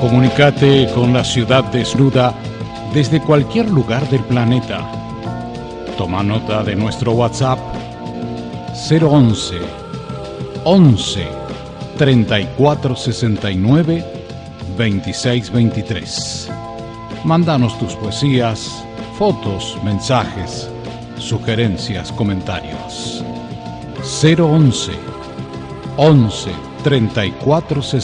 Comunícate con la ciudad desnuda desde cualquier lugar del planeta. Toma nota de nuestro WhatsApp 011 11 34 69 26 23. Mándanos tus poesías, fotos, mensajes, sugerencias, comentarios. 011 11 34 69